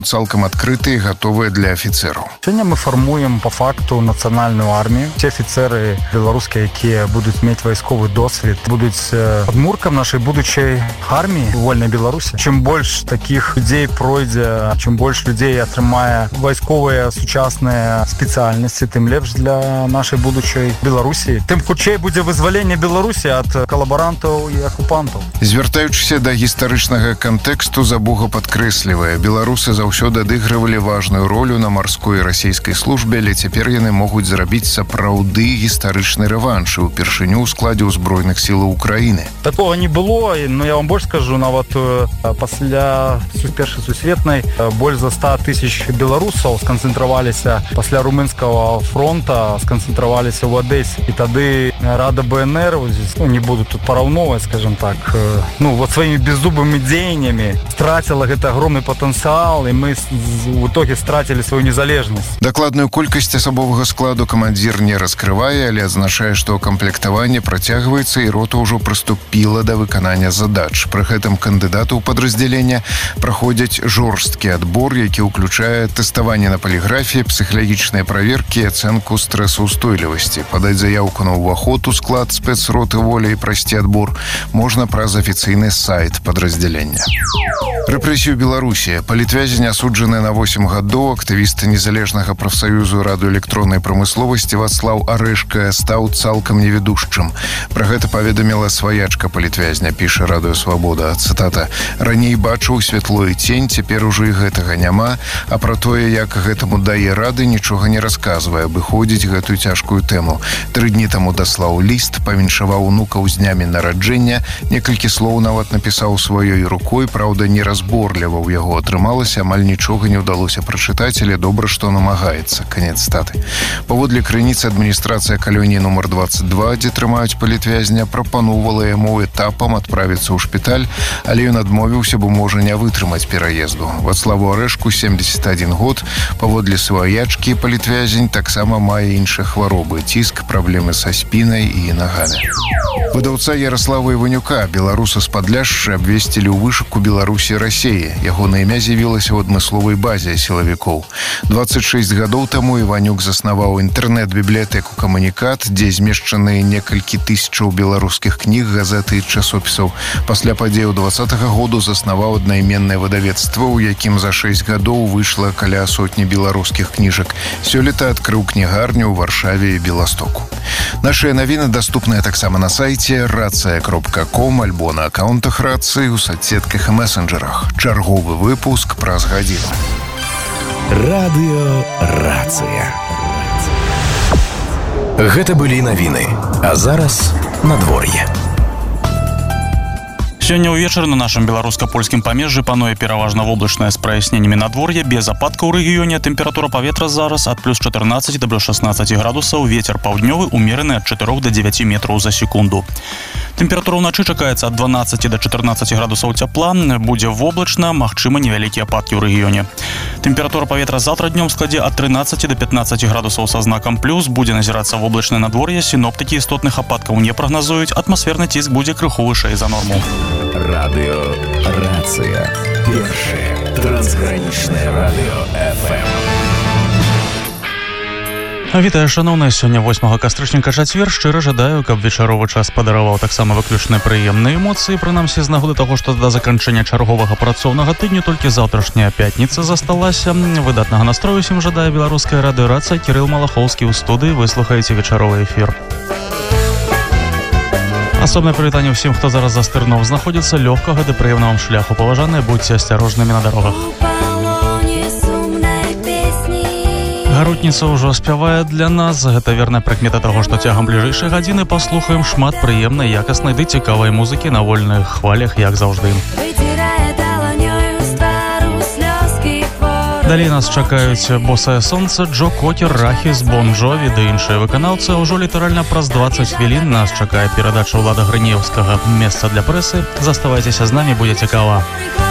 цалкам адкрытыя і гатовыя для афіцэраў. Сёння мы фармуем по факту нацыянальную армію. Ці афіцэры беларускія, якія будуць мець вайсковы досвед, будуць падмуркам нашай будучай арміі у вольнай Беларусі. Чым больш такіх людзей пройдзе, чым больш людзей атрымае вайсковыя сучасныя спецыяльнасці, тым лепш для нашай будучай Беларусі. Тым хутчэй будзе вызваленне Беларусі ад калабарантаў і акупантаў. Звяртаючыся да гістарычнага кантэксту, Забуга падкрэслівае, беларусы заўсёды адыгрывалі важную ролю на марской расійскай службе, але цяпер яны могуць зрабіць сапраўды гістарычны рэванш і ўпершыню ў складзе ўзброеных сілаў Украіны. Такого не было, но я вам больш скажу, нават пасля першай сусветнай больш за 100 тысяч беларусаў сканцэнтраваліся пасля румынскага фронта, сканцэнтраваліся ў Адэсе. І тады Рада БНР, не буду тут параўноўваць, скажем так, вот сваімі беззубымі дзеяннямі страціла гэты агромны патэнцыял, і мы в итоге страцілі сваю незалежнасць. Дакладную колькасць асабовага складу камандзір не раскрывае, але адзначае, што камплектаванне працягваецца і рота ўжо прыступіла да выканання задач. Пры гэтым кандыдаты ў падраздзялення праходзяць жорсткі адбор, які ўключае тэставанне на паліграфіі, псіхалагічныя праверкі і ацэнку стрэсаўстойлівасці. Падаць заяўку на ўваход у склад спецроты волі і прайсці адбор можна праз афіцыйны сайт падраздзялення. Рэпрэсію Беларусі. Палітвязень асуджаны на 8 гадоў. Актывіст незалежнага прафсаюзу радыёэлектроннай прамысловасці Вацлаў Арэшка стаў цалкам невідушчым. Пра гэта паведаміла сваячка палітвязня, піша Радыё Свабода. Цытата: «Раней бачыў святло і цень, цяпер ужо і гэтага няма, а пра тое, як гэтаму дае рады, нічога не расказвае, абыходзіць гэтую цяжкую тэму. 3 дні таму даслаў ліст, павіншаваў унукаў з днямі нараджэння, некалькі слоў нават напісаў сваёй рукой, праўда, неразборліва ў яго атрымалася, амаль нічога не ўдалося прачытаць, але добра, што намагаецца». Канец цытаты. Паводле крыніцы адміністрацыя калоніі нумар 22, дзе трымаюць палітвязня, прапаноўвала яму этапам адправіцца ў шпіталь, але ён адмовіўся, бо можа не вытрымаць пераезду. Вацлаву Арэшку 71 год. Паводле сваячкі палітвязень таксама мае іншыя хваробы, ціск, праблемы са спінай і нагамі. Выдаўца Ярослава Іванюка, беларуса з Падляшша, абвесцілі ў вышуку Беларусі і Расіі. Ягонае імя з'явілася ў адмысловай базе сілавікоў. 26 гадоў таму Іванюк заснаваў інтэрнэт-бібліятэку «Камунікат», дзе змешчаны некалькі тысячаў беларускіх кніг, газет і часопісаў. Пасля падзеяў 20-го году заснаваў аднайменнае выдавецтва, у якім за 6 гадоў выйшла каля сотні беларускіх кніжак. Сёлета адкрыў кнігарню ў Варшаве і Беластоку. Нашыя навіны даступныя таксама на сайце racja.com альбо на аккаунтах Рацыі, у соцсетках і месенджерах. Чарговы выпуск праз гадзіну. Радыё Рацыя. Гэта былі навіны. А зараз надвор'е. Сёння ўвечары на нашым беларуска-польскім памежжы пануе пераважна воблачнае з праясненнямі надвор'е, без ападкаў у рэгіёне. Тэмпература паветра зараз ад плюс 14 да плюс 16 градусаў, вецер паўднёвы умераны ад 4 до 9 метраў за секунду. Тэмпература ўначы чакаецца ад 12 до 14 градусаў цяпла, будзе воблачна, магчыма невялікія ападкі ў рэгіёне. Тэмпература паветра заўтра днём складзе ад 13 до 15 градусаў са знакам плюс, будзе назірацца воблачнае надвор'е, сіноптыкі істотных ападкаў не прагназуюць, атмасферны ціск будзе крыху вышэй за норму. Радыё Рацыя. Першае трансгранічнае радыё FM. Вітаю, шаноўныя, сёння 8 кастрычніка чацвер. Шчыра жадаю, каб вечаровы час падараваў таксама выключна прыемныя эмоцыі, прынамсі з нагоды таго, што да заканчэння чарговага працоўнага тыдню толькі заўтрашняя пятніца засталася. Выдатнага настрою усім жадае беларуская радыё Рацыя. Кірыл Малахоўскі ў студыі. Вы слухаеце вечаровы эфір. Асобнае прывітанне ўсім, хто зараз за стырном знаходзіцца. Лёгкага ды прыемнага вам шляху. Паважаныя, будзьце асцярожнымі на дарогах. Гарутніца ўжо спявае для нас. Гэта верная прыкмета таго, што цягам бліжэйшай гадзіны паслухаем шмат прыемнай, якаснай ды цікавай музыкі на вольных хвалях, як заўжды. Далей нас чакаюць «Босае сонца», Джо Кокер, Рахіс, Бон Джові ды іншыя выканаўцы. Ужо літаральна праз 20 хвілін нас чакае перадача Ўлада Грынеўскага «Месца для прэсы». Заставайцеся з намі, будзе цікава.